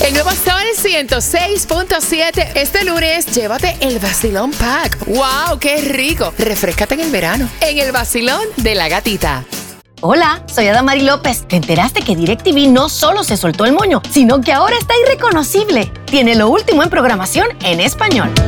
El nuevo Sol 106.7. Este lunes, llévate el Vacilón Pack. ¡Wow! ¡Qué rico! Refréscate en el verano. En el Vacilón de la Gatita. Hola, soy Adamari López. ¿Te enteraste que DirecTV no solo se soltó el moño, sino que ahora está irreconocible? Tiene lo último en programación en español.